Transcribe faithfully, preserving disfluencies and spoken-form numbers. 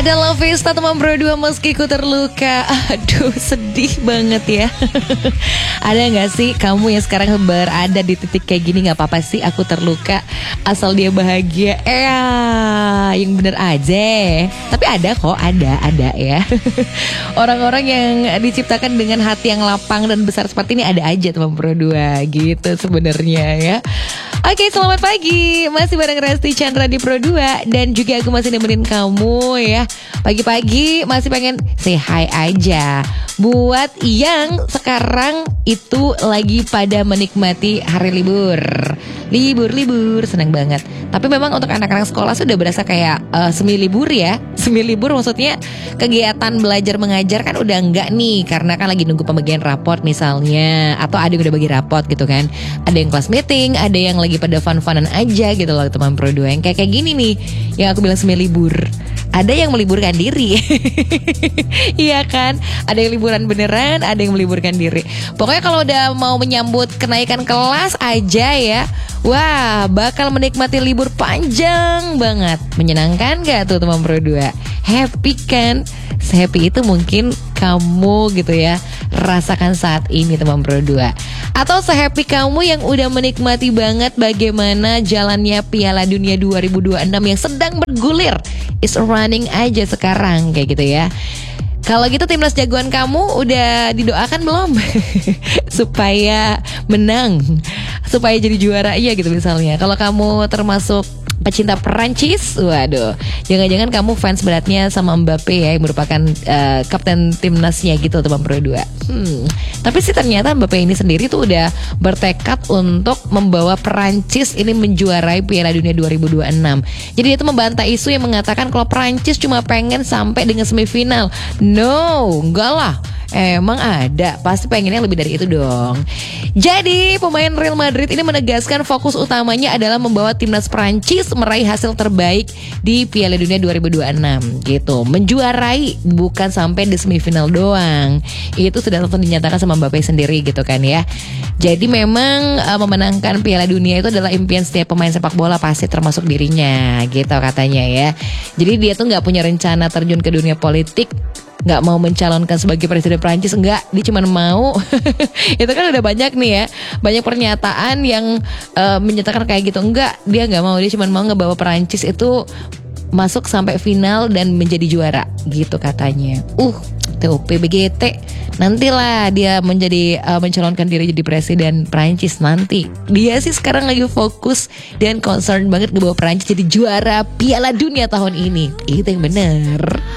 Ada Lovista teman berdua meski ku terluka. Aduh sedih banget ya. Ada gak sih kamu yang sekarang berada di titik kayak gini? Gak apa-apa sih aku terluka, asal dia bahagia. Eh yang bener aja. Tapi ada kok, ada, ada ya. Orang-orang yang diciptakan dengan hati yang lapang dan besar seperti ini ada aja teman berdua gitu sebenarnya ya. Oke, selamat pagi. Masih bareng Resti Chandra di Pro dua. Dan juga aku masih nemenin kamu ya. Pagi-pagi masih pengen say hi aja buat yang sekarang itu lagi pada menikmati hari libur. Libur-libur, senang banget. Tapi memang untuk anak-anak sekolah sudah berasa kayak uh, semi libur ya. Semi libur maksudnya kegiatan belajar mengajar kan udah enggak nih, karena kan lagi nunggu pembagian raport misalnya. Atau ada yang udah bagi raport gitu kan. Ada yang kelas meeting, ada yang lagi pada fun-funan aja gitu loh teman Pro dua. Yang kayak-kayak gini nih, yang aku bilang semi libur. Ada yang meliburkan diri. Iya kan? Ada yang liburan beneran, ada yang meliburkan diri. Pokoknya kalau udah mau menyambut kenaikan kelas aja ya, wah bakal menikmati libur panjang banget. Menyenangkan gak tuh teman Pro dua? Happy kan? Sehappy itu mungkin kamu gitu ya rasakan saat ini teman Pro dua. Atau sehappy kamu yang udah menikmati banget bagaimana jalannya Piala Dunia dua ribu dua puluh enam yang sedang bergulir. It's running aja sekarang kayak gitu ya. Kalau gitu timnas jagoan kamu udah didoakan belum? Supaya menang, supaya jadi juara iya gitu misalnya. Kalau kamu termasuk pecinta Perancis, waduh, jangan-jangan kamu fans beratnya sama Mbappe ya, yang merupakan uh, kapten timnasnya gitu teman Pro dua. Hmm. Tapi sih ternyata Mbappe ini sendiri tuh udah bertekad untuk membawa Perancis ini menjuarai Piala Dunia dua ribu dua puluh enam. Jadi dia tuh membantah isu yang mengatakan kalau Perancis cuma pengen sampai dengan semifinal. No, enggak lah. Emang ada, pasti pengennya lebih dari itu dong. Jadi pemain Real Madrid ini menegaskan fokus utamanya adalah membawa timnas Prancis meraih hasil terbaik di Piala Dunia dua ribu dua puluh enam gitu. Menjuarai, bukan sampai di semifinal doang. Itu sudah langsung dinyatakan sama Mbappe sendiri gitu kan ya. Jadi memang uh, memenangkan Piala Dunia itu adalah impian setiap pemain sepak bola, pasti termasuk dirinya gitu katanya ya. Jadi dia tuh gak punya rencana terjun ke dunia politik, nggak mau mencalonkan sebagai presiden Prancis, enggak, dia cuma mau itu kan udah banyak nih ya, banyak pernyataan yang uh, menyatakan kayak gitu. Enggak, dia nggak mau, dia cuma mau ngebawa Prancis itu masuk sampai final dan menjadi juara gitu katanya. Uh T O P B G T nantilah dia menjadi uh, mencalonkan diri jadi presiden Prancis nanti. Dia sih sekarang lagi fokus dan concern banget ngebawa Prancis jadi juara Piala Dunia tahun ini. Itu yang bener.